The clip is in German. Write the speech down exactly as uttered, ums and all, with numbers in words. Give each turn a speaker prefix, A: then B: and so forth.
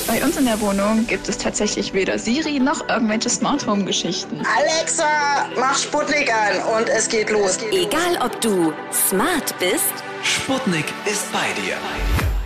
A: Bei uns in der Wohnung gibt es tatsächlich weder Siri noch irgendwelche Smart Home Geschichten.
B: Alexa, mach Sputnik an und es geht los.
C: Egal ob du smart bist,
D: Sputnik ist bei dir.